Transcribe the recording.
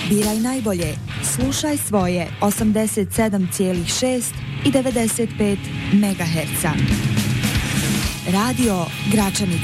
Biraj najbolje. Slušaj svoje 87,6 i 95 MHz. Radio Gračanica.